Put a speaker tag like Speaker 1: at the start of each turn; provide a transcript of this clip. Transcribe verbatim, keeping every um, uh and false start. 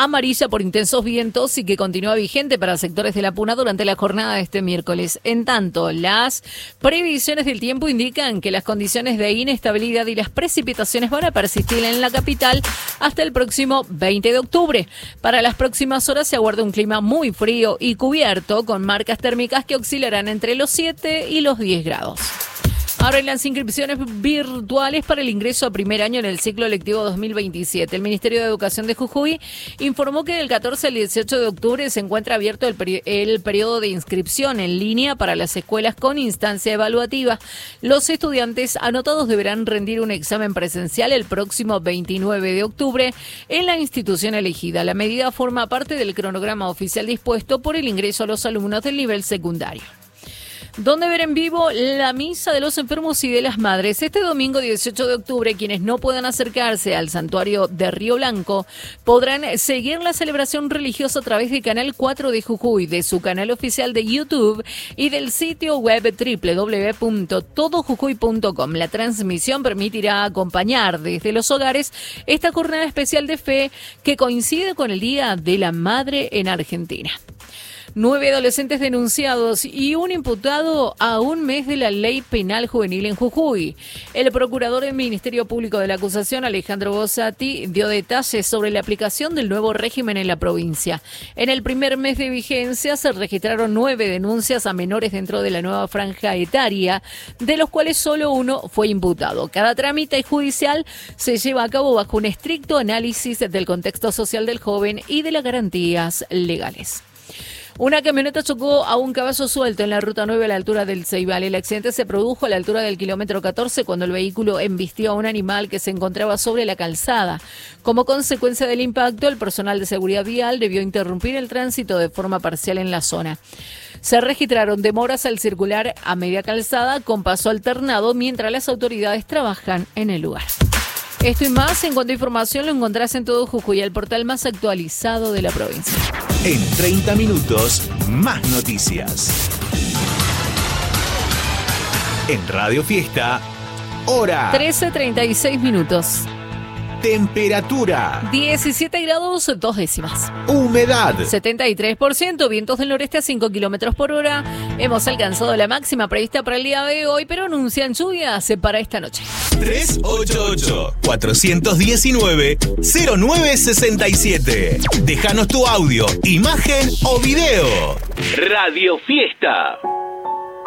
Speaker 1: amarilla por intensos vientos y que continúa vigente para sectores de la Puna durante la jornada de este miércoles. En tanto, las previsiones del tiempo indican que las condiciones de inestabilidad y las precipitaciones van a persistir en la capital hasta el próximo veinte de octubre. Para las próximas horas se aguarda un clima muy frío y cubierto, con marcas térmicas que oscilarán entre los siete y los diez grados. Abren las inscripciones virtuales para el ingreso a primer año en el ciclo lectivo dos mil veintisiete. El Ministerio de Educación de Jujuy informó que del catorce al dieciocho de octubre se encuentra abierto el, peri- el periodo de inscripción en línea para las escuelas con instancia evaluativa. Los estudiantes anotados deberán rendir un examen presencial el próximo veintinueve de octubre en la institución elegida. La medida forma parte del cronograma oficial dispuesto por el ingreso a los alumnos del nivel secundario. Donde ver en vivo la misa de los enfermos y de las madres. Este domingo dieciocho de octubre, quienes no puedan acercarse al santuario de Río Blanco podrán seguir la celebración religiosa a través de Canal cuatro de Jujuy, de su canal oficial de YouTube y del sitio web doble u doble u doble u punto todo jujuy punto com. La transmisión permitirá acompañar desde los hogares esta jornada especial de fe que coincide con el Día de la Madre en Argentina. Nueve adolescentes denunciados y un imputado a un mes de la ley penal juvenil en Jujuy. El procurador del Ministerio Público de la Acusación, Alejandro Bossati, dio detalles sobre la aplicación del nuevo régimen en la provincia. En el primer mes de vigencia se registraron nueve denuncias a menores dentro de la nueva franja etaria, de los cuales solo uno fue imputado. Cada trámite judicial se lleva a cabo bajo un estricto análisis del contexto social del joven y de las garantías legales. Una camioneta chocó a un caballo suelto en la ruta nueve a la altura del Ceibal. El accidente se produjo a la altura del kilómetro catorce cuando el vehículo embistió a un animal que se encontraba sobre la calzada. Como consecuencia del impacto, el personal de seguridad vial debió interrumpir el tránsito de forma parcial en la zona. Se registraron demoras al circular a media calzada con paso alternado mientras las autoridades trabajan en el lugar. Esto y más, en cuanto a información, lo encontrás en Todo Jujuy, el portal más actualizado de la provincia.
Speaker 2: En treinta minutos, más noticias. En Radio Fiesta, hora.
Speaker 1: trece treinta y seis minutos.
Speaker 2: Temperatura.
Speaker 1: diecisiete grados, dos décimas.
Speaker 2: Humedad.
Speaker 1: setenta y tres por ciento, vientos del noreste a cinco kilómetros por hora. Hemos alcanzado la máxima prevista para el día de hoy, pero anuncian lluvias para esta noche.
Speaker 2: tres ocho ocho, cuatro uno nueve, cero nueve seis siete. Déjanos tu audio, imagen o video. Radio Fiesta.